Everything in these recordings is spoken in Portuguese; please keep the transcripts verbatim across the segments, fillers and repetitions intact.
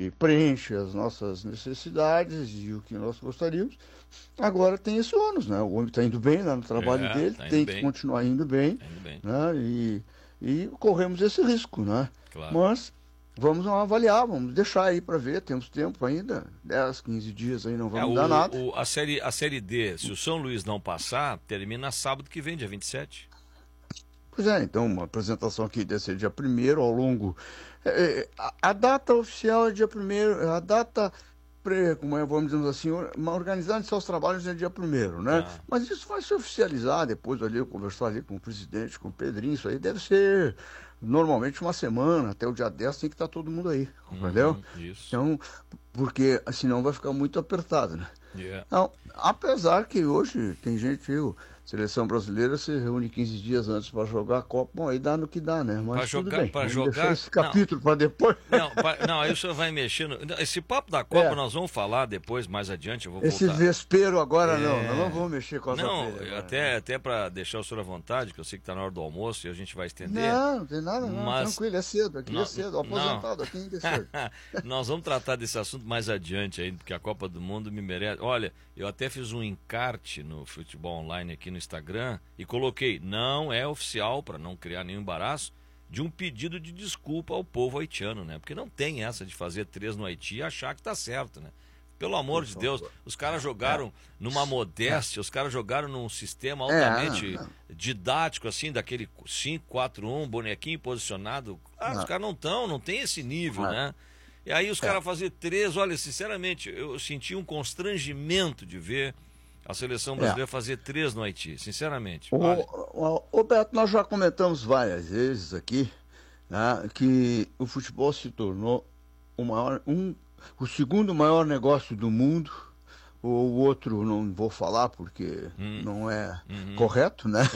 que preenche as nossas necessidades e o que nós gostaríamos. Agora tem esse ônus, né? O homem está indo bem lá no trabalho É, dele, tá indo tem bem. que continuar indo bem, Tá indo bem. né? E, e corremos esse risco, né? Claro. Mas vamos avaliar, vamos deixar aí para ver, temos tempo ainda, dez, quinze dias aí não É, vamos o, dar nada. o- a, série, a Série D, se o São Luís não passar, termina sábado que vem, dia vinte e sete. Pois é, então uma apresentação aqui deve ser dia primeiro ao longo. é, é, a, a data oficial é dia primeiro, a data, pre, como é, vamos dizer assim, or- organizar de seus trabalhos é dia primeiro, né? Ah. Mas isso vai se oficializar depois ali, eu conversar ali com o presidente, com o Pedrinho, isso aí deve ser normalmente uma semana, até o dia dez tem que estar todo mundo aí, entendeu? Uhum, isso. Então, porque senão vai ficar muito apertado, né? Yeah. Não, apesar que hoje tem gente, viu, seleção brasileira se reúne quinze dias antes para jogar a Copa, bom, aí dá no que dá, né? Mas Pra tudo jogar- bem, pra vamos jogar- deixar esse não. capítulo para depois. Não, pa- não, aí o senhor vai mexendo. Esse papo da Copa É. nós vamos falar depois, mais adiante. Eu vou Esse voltar. vespeiro agora não, É. nós não vamos mexer com essa Não, feira eu agora. até, até para deixar o senhor à vontade, que eu sei que está na hora do almoço e a gente vai estender. Não, não tem nada, não, Mas- tranquilo, é cedo, aqui Não, é cedo, não. aposentado, aqui ainda é cedo. Nós vamos tratar desse assunto mais adiante ainda, porque a Copa do Mundo me merece. Olha, eu até fiz um encarte no Futebol Online aqui no Instagram e coloquei, não é oficial, para não criar nenhum embaraço, de um pedido de desculpa ao povo haitiano, né? Porque não tem essa de fazer três no Haiti e achar que tá certo, né? Pelo amor de Deus, os caras jogaram numa modéstia, os caras jogaram num sistema É, altamente não, didático, assim, daquele cinco quatro um, bonequinho posicionado. Ah, os Não. caras não estão, não tem esse nível, É. né? E aí os É. caras fazer três, olha, sinceramente, eu senti um constrangimento de ver a seleção brasileira fazer três no Haiti, sinceramente. Ô, Olha, ô, ô, Beto, nós já comentamos várias vezes aqui, né, que o futebol se tornou o, maior, um, o segundo maior negócio do mundo. O outro não vou falar porque Hum. não é Uhum. correto, né?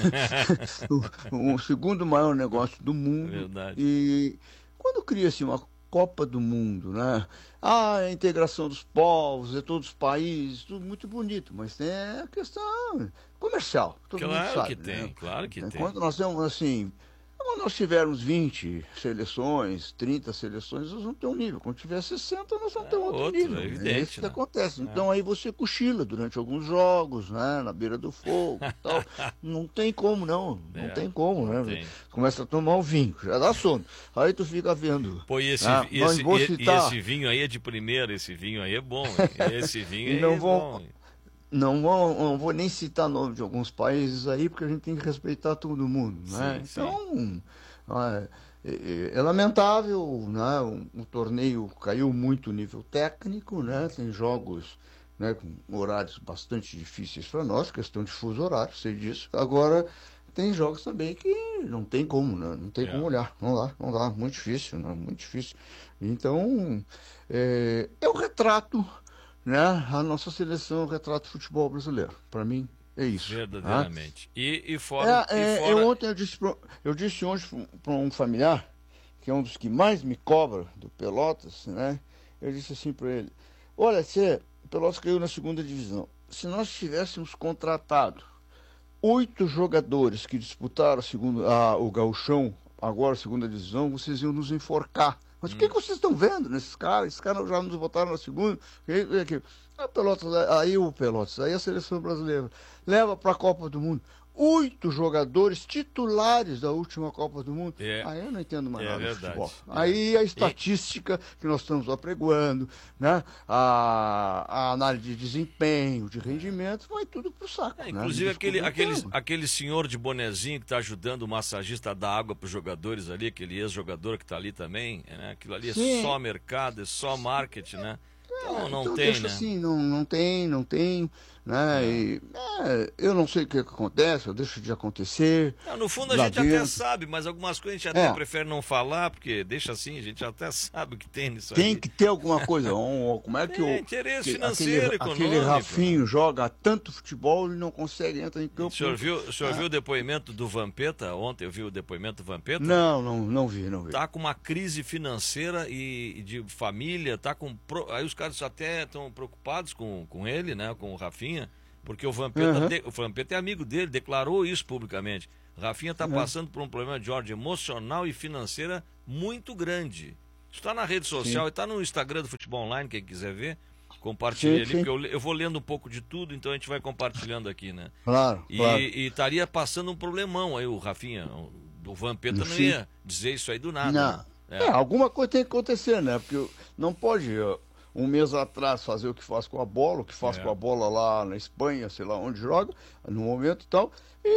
o, o segundo maior negócio do mundo. Verdade. E quando cria-se uma Copa do Mundo, né? Ah, a integração dos povos, de todos os países, tudo muito bonito, mas tem a questão comercial. Todo mundo Claro sabe, que tem, né? claro que tem. Quando nós temos assim, quando nós tivermos vinte seleções, trinta seleções, nós vamos ter um nível. Quando tiver sessenta, nós vamos ter É, outro, outro, nível. é É evidente, isso que né? acontece. Então aí você cochila durante alguns jogos, né? Na beira do fogo e tal. Não tem como, não. Não É, tem como, não né? tem. Começa a tomar um vinho, já dá sono. Aí tu fica vendo. Pô, e esse, Ah, e mas esse, vou e- e citar- esse vinho aí é de primeira, esse vinho aí é bom, hein? Esse vinho E aí não é vou- bom. hein? Não vou, não vou nem citar nome de alguns países aí, porque a gente tem que respeitar todo mundo, né? Sim, sim. Então, ah, é, é- é lamentável, né? O, o torneio caiu muito o nível técnico, né? Tem jogos, né, com horários bastante difíceis para nós, questão de fuso horário, sei disso. Agora, tem jogos também que não tem como, né? Não tem É. como olhar, não dá, não dá, muito difícil, né? Muito difícil. Então, é, é o retrato, né? A nossa seleção retrata o futebol brasileiro. Para mim, é isso. tá? Verdadeiramente. E, e fora. É, e é, fora... eu ontem eu disse, pro- eu disse hoje para um familiar, que é um dos que mais me cobra do Pelotas, né? Eu disse assim para ele: olha, você, o Pelotas caiu na segunda divisão. Se nós tivéssemos contratado oito jogadores que disputaram a segunda, a, o Gauchão, agora a segunda divisão, vocês iam nos enforcar. Mas o que, que vocês estão vendo nesses caras? Esses caras já nos botaram na segunda. E- e aqui. Ah, Pelotas, aí o Pelotas, aí a seleção brasileira leva para a Copa do Mundo oito jogadores titulares da última Copa do Mundo. É. Aí eu não entendo mais É nada de verdade. futebol. É. Aí a estatística que nós estamos apregoando, né? a, a análise de desempenho, de rendimento, vai tudo pro saco. É, né? inclusive Me aquele, desculpa o aquele, termo. aquele senhor de bonezinho que está ajudando o massagista a dar água para os jogadores ali, aquele ex-jogador que está ali também, né? Aquilo ali é Sim. só mercado, é só marketing, né? Então não Então tem, deixa né? assim, não, não tem, não tem, né? E, é, eu não sei o que, que acontece, eu deixo de acontecer. Não, no fundo a lá gente até dentro. sabe, mas algumas coisas a gente até É. prefere não falar, porque deixa assim, a gente até sabe o que tem nisso Tem aí. que ter alguma coisa. Um, como é que Tem o interesse que- financeiro, aquele, econômico. aquele Rafinho joga tanto futebol e não consegue entrar em campo. O senhor viu, o senhor Ah. viu o depoimento do Vampeta? Ontem eu vi o depoimento do Vampeta. Não, não, não vi, não vi. Tá com uma crise financeira e e de família, tá com pro- aí os caras até estão preocupados com, com ele, né, com o Rafinha, porque o Vampeta, Uhum. de- o Vampeta é amigo dele, declarou isso publicamente. O Rafinha tá Uhum. passando por um problema de ordem emocional e financeira muito grande. Está na rede social sim. e está no Instagram do Futebol Online, quem quiser ver, compartilha Sim, ali, sim. porque eu, eu vou lendo um pouco de tudo, então a gente vai compartilhando aqui, né? Claro, E, claro. e estaria passando um problemão aí, o Rafinha, o, o Vampeta não Sim. ia dizer isso aí do nada, Não. né? É. É, alguma coisa tem que acontecer, né? Porque não pode ó, um mês atrás fazer o que faz com a bola, o que faz É. com a bola lá na Espanha, sei lá onde joga, no momento e tal,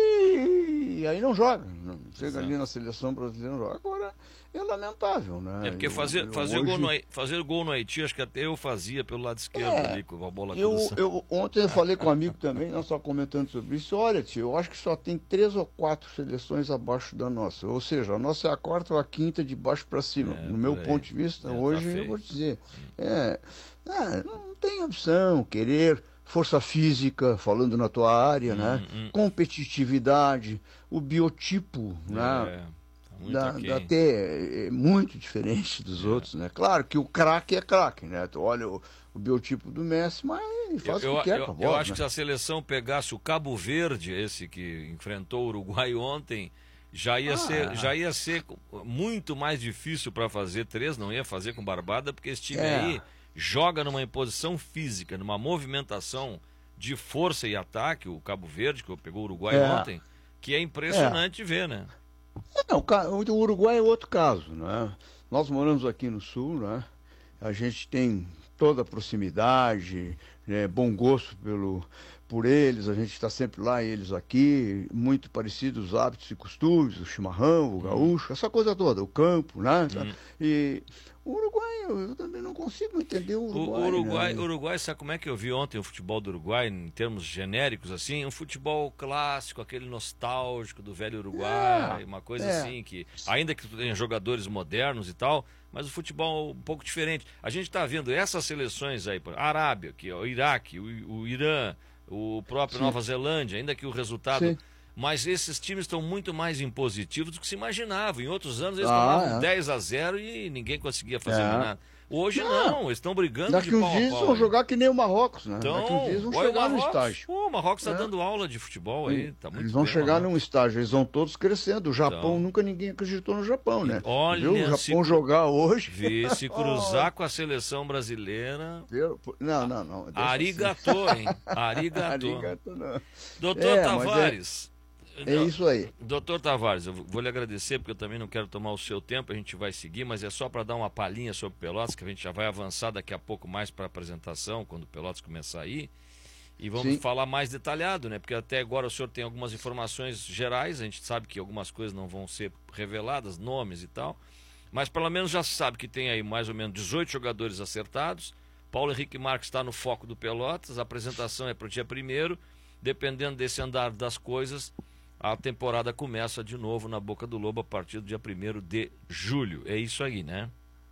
e, e aí não joga. Não chega Exato. ali na seleção brasileira, não joga. Agora é lamentável, né? É porque Eu- fazer, eu fazer, hoje- gol no, Hai- fazer gol no Haiti, acho que até eu fazia pelo lado esquerdo É, ali, com a bola Eu, cruzada. eu, ontem eu falei com um amigo também, nós só comentando sobre isso. Olha, tio, eu acho que só tem três ou quatro seleções abaixo da nossa. Ou seja, a nossa é a quarta ou a quinta de baixo para cima. É, no meu por aí. ponto de vista, É, tá hoje feio. eu vou te dizer. É, é, não tem opção, querer, força física, falando na tua área, né? hum. Competitividade, o biotipo, né? É, tá muito Da, aquém. da até é muito diferente dos outros, né? Claro que o craque é craque, né? Tu olha o, o biotipo do Messi, mas ele faz Eu, o que quer eu, com a eu bola, acho né? que se a seleção pegasse o Cabo Verde, esse que enfrentou o Uruguai ontem, já ia, Ah, ser, é. já ia ser muito mais difícil para fazer três, não ia fazer com barbada, porque esse time É. aí joga numa imposição física, numa movimentação de força e ataque, o Cabo Verde, que pegou o Uruguai É. ontem, que é impressionante ver, né? Não, o ca- o Uruguai é outro caso, né? Nós moramos aqui no sul, né? A gente tem toda a proximidade, né? Bom gosto pelo, por eles, a gente está sempre lá e eles aqui, muito parecidos os hábitos e costumes, o chimarrão, o gaúcho, essa coisa toda, o campo, né? Hum. E o Uruguai, eu, eu também não consigo entender o O Uruguai. Uruguai, né? Uruguai, sabe como é que eu vi ontem o futebol do Uruguai, em termos genéricos, assim? Um futebol clássico, aquele nostálgico do velho Uruguai, É, uma coisa é. assim, que ainda que tu tenha jogadores modernos e tal, mas o futebol um pouco diferente. A gente está vendo essas seleções aí, por- a Arábia, que é o Iraque, o, o Irã, o próprio Sim. Nova Zelândia, ainda que o resultado... Sim. Mas esses times estão muito mais impositivos do que se imaginava. Em outros anos eles Ah, tomavam é. dez a zero e ninguém conseguia fazer É. mais nada. Hoje Não. não, eles estão brigando Daqui de pau uns a dias pau vão aí. jogar que nem o Marrocos, né? Então, Daqui uns dias vão olha o chegar no Marrocos. estágio. Pô, o Marrocos está É. dando aula de futebol aí, tá muito Eles vão bem, chegar Marrocos. num estágio, eles vão todos crescendo. O Japão, Então. nunca ninguém acreditou no Japão, né? Olha, Viu o Japão se cru- jogar hoje. Vê, se cruzar com a seleção brasileira... Viu? Não, não, não. deixa Arigatô, hein? assim. Arigatô. Arigato, não. Doutor É, mas é- Tavares... É isso aí. Doutor Tavares, eu vou lhe agradecer, porque eu também não quero tomar o seu tempo, a gente vai seguir, mas é só para dar uma palhinha sobre Pelotas, que a gente já vai avançar daqui a pouco mais para a apresentação, quando o Pelotas começar aí, e vamos Sim. falar mais detalhado, né? Porque até agora o senhor tem algumas informações gerais, a gente sabe que algumas coisas não vão ser reveladas, nomes e tal, mas pelo menos já se sabe que tem aí mais ou menos dezoito jogadores acertados. Paulo Henrique Marques está no foco do Pelotas, a apresentação é para o dia primeiro, dependendo desse andar das coisas, a temporada começa de novo na Boca do Lobo a partir do dia primeiro de julho. É isso aí, né?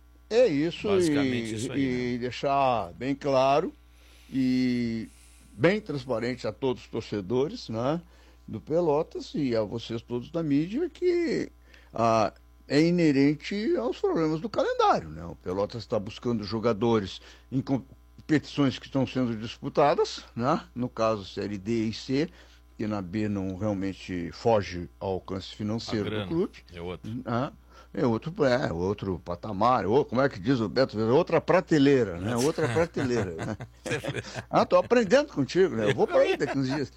É isso, Basicamente e, isso aí, e deixar bem claro e bem transparente a todos os torcedores, né, do Pelotas e a vocês todos da mídia que ah, é inerente aos problemas do calendário, né? O Pelotas está buscando jogadores em competições que estão sendo disputadas, né? No caso Série D e C, que na B não realmente foge ao alcance A financeiro do grana clube. é outro. Ah, é outro, é outro patamar, ou, como é que diz o Beto? Outra prateleira, né? Outra prateleira. Né? Ah, tô aprendendo contigo, né? Eu vou para aí daqui uns dias.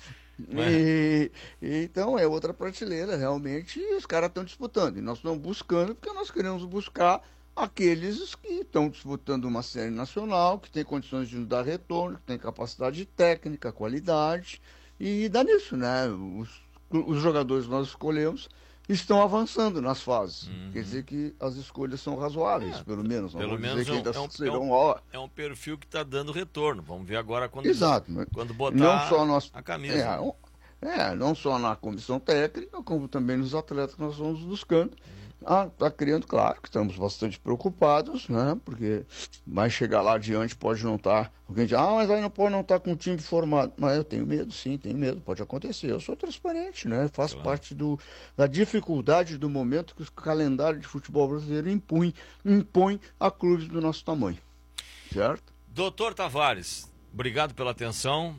E, e, então é outra prateleira, realmente, e os caras estão disputando. E nós estamos buscando, porque nós queremos buscar aqueles que estão disputando uma série nacional, que tem condições de nos dar retorno, que tem capacidade técnica, qualidade, e dá nisso, né? Os, os jogadores que nós escolhemos estão avançando nas fases. Uhum. Quer dizer que as escolhas são razoáveis, É, pelo menos. Não pelo vou dizer menos que é um- ainda é um- serão é um- ó, É um perfil que está dando retorno. Vamos ver agora quando, exato. Mas quando botar não só nós, a camisa. é, um- é, não só na comissão técnica, como também nos atletas que nós vamos buscando. Ah, tá criando, claro, que estamos bastante preocupados, né? Porque vai chegar lá adiante, pode não estar. Alguém diz, ah, mas aí não pode não estar com o time formado. Mas eu tenho medo, sim, tenho medo, pode acontecer. Eu sou transparente, né? Faz Claro. parte do, da dificuldade do momento que o calendário de futebol brasileiro impõe, impõe a clubes do nosso tamanho. Certo? Doutor Tavares, obrigado pela atenção.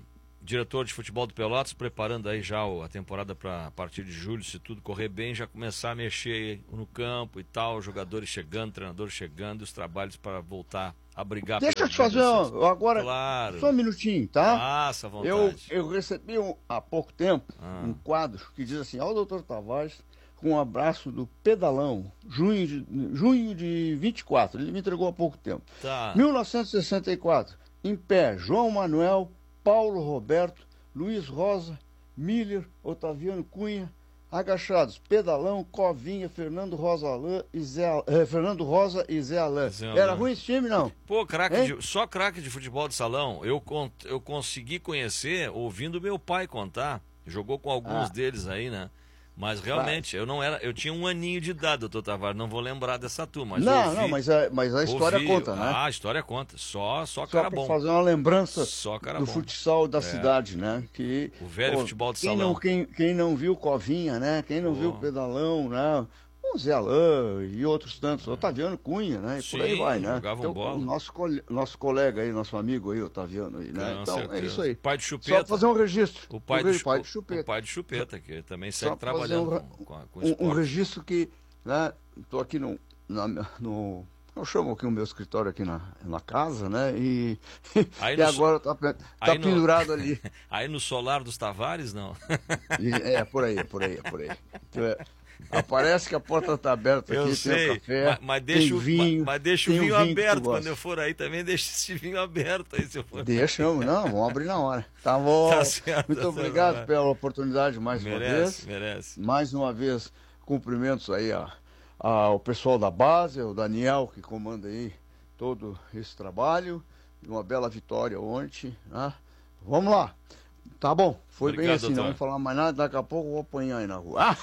diretor de futebol do Pelotas, preparando aí já a temporada para a partir de julho, se tudo correr bem, já começar a mexer no campo e tal, jogadores chegando, treinadores chegando, os trabalhos para voltar a brigar. Deixa eu te fazer um, agora, claro. Só um minutinho, tá? Passa à vontade. Eu, eu recebi um, há pouco tempo ah. um quadro que diz assim, ao doutor Tavares, com um abraço do Pedalão, junho de, junho de vinte e quatro, ele me entregou há pouco tempo. Tá. mil novecentos e sessenta e quatro, em pé, João Manuel, Paulo Roberto, Luiz Rosa, Miller, Otaviano Cunha, agachados, Pedalão, Covinha, Fernando Rosa, Alain e Zé, eh, Fernando Rosa e Zé Alain. Zé Era Alain. ruim esse time, não? Pô, craque de, só craque de futebol de salão, eu, eu consegui conhecer ouvindo meu pai contar, jogou com alguns ah. deles aí, né? Mas realmente, eu não era, eu tinha um aninho de idade, doutor Tavares, não vou lembrar dessa turma. Mas não, ouvi, não, mas a, mas a história ouvi, conta, né? Ah, a história conta, só, só, só cara pra bom. fazer uma lembrança só cara do bom. futsal da é. cidade, né? Que, o velho pô, futebol de quem salão. Não, quem, quem não viu Covinha, né? Quem não pô. viu Pedalão, né? O Zé Alain e outros tantos, Otaviano Cunha, né? E Sim, por aí vai, né? jogavam então, bola. O nosso, nosso colega aí, nosso amigo aí, Otaviano aí, né? Com então, certeza. é isso aí. O pai de Chupeta. Só fazer um registro. O pai, o de, pai de Chupeta. O pai de Chupeta, que também segue Só trabalhando um, com, com, com um, um registro que, né? Estou aqui no, na, no... Eu chamo aqui o meu escritório aqui na, na casa, né? E, e no, agora tá, tá pendurado no, ali. Aí no solar dos Tavares, não? E, é, por aí, por aí, por aí. É, aparece que a porta está aberta aqui, eu tem sei, um café, mas, mas deixa tem o vinho. Mas, mas deixa o vinho, vinho vinho aberto quando eu for aí também, deixa esse vinho aberto aí se eu for. Deixamos, não, vamos abrir na hora. Tá bom. Tá certo, muito tá obrigado certo. pela oportunidade mais merece, uma vez. Merece. Mais uma vez, cumprimentos aí a, a, ao pessoal da base, o Daniel que comanda aí todo esse trabalho. Uma bela vitória ontem, né? Vamos lá. Tá bom, foi Obrigado, bem assim, doutor. não vamos falar mais nada, daqui a pouco eu vou apanhar aí na rua.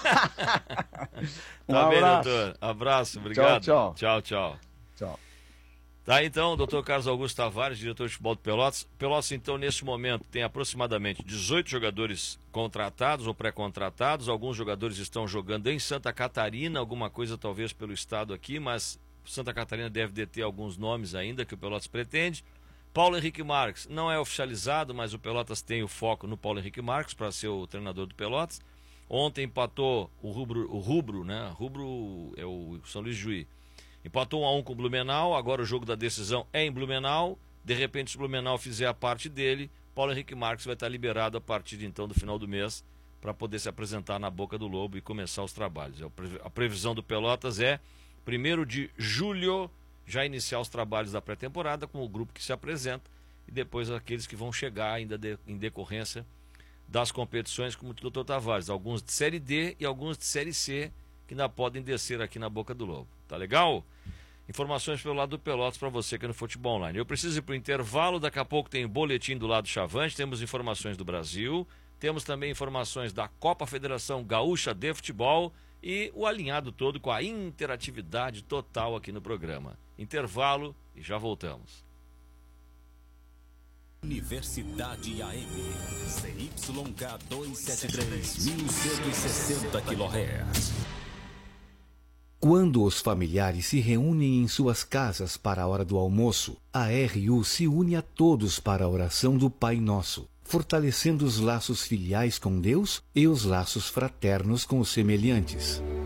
um tá abraço. bem, doutor. Abraço, obrigado. Tchau, tchau. Tchau, tchau. Tá, então, doutor Carlos Augusto Tavares, diretor de futebol do Pelotas. Pelotas, então, nesse momento, tem aproximadamente dezoito jogadores contratados ou pré-contratados. Alguns jogadores estão jogando em Santa Catarina, alguma coisa talvez pelo estado aqui, mas Santa Catarina deve deter alguns nomes ainda que o Pelotas pretende. Paulo Henrique Marques não é oficializado, mas o Pelotas tem o foco no Paulo Henrique Marques para ser o treinador do Pelotas. Ontem empatou o Rubro, o Rubro, né? Rubro é o São Luís Juí. Empatou um a um com o Blumenau, agora o jogo da decisão é em Blumenau. De repente, se o Blumenau fizer a parte dele, Paulo Henrique Marques vai estar liberado a partir de, então do final do mês para poder se apresentar na Boca do Lobo e começar os trabalhos. A previsão do Pelotas é primeiro de julho, já iniciar os trabalhos da pré-temporada com o grupo que se apresenta e depois aqueles que vão chegar ainda de, em decorrência das competições, como o doutor Tavares, alguns de Série D e alguns de Série C que ainda podem descer aqui na Boca do Lobo. Tá legal? Informações pelo lado do Pelotas para você aqui no Futebol Online. Eu preciso ir para o intervalo, daqui a pouco tem o boletim do lado Chavante, temos informações do Brasil, temos também informações da Copa Federação Gaúcha de Futebol e o alinhado todo com a interatividade total aqui no programa. Intervalo e já voltamos. Universidade A M, C Y K duzentos e setenta e três, mil cento e sessenta quilohertz. Quando os familiares se reúnem em suas casas para a hora do almoço, a R U se une a todos para a oração do Pai Nosso, fortalecendo os laços filiais com Deus e os laços fraternos com os semelhantes.